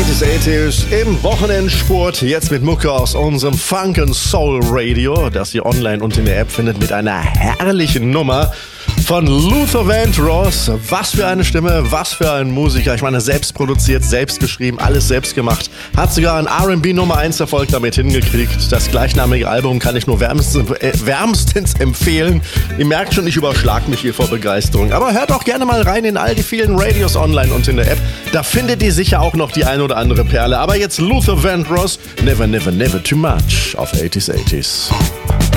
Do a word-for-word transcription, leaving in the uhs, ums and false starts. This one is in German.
achtziger achtziger im Wochenendspurt. Jetzt mit Mucke aus unserem Funk and Soul Radio, das ihr online und in der App findet, mit einer herrlichen Nummer von Luther Vandross. Was für eine Stimme, was für ein Musiker. Ich meine, selbst produziert, selbst geschrieben, alles selbst gemacht. Hat sogar ein R and B Nummer eins Erfolg damit hingekriegt. Das gleichnamige Album kann ich nur wärmstens, äh, wärmstens empfehlen. Ihr merkt schon, ich überschlag mich hier vor Begeisterung. Aber hört auch gerne mal rein in all die vielen Radios online und in der App. Da findet ihr sicher auch noch die ein oder andere Perle. Aber jetzt Luther Vandross, Never, Never, Never Too Much auf achtziger achtziger.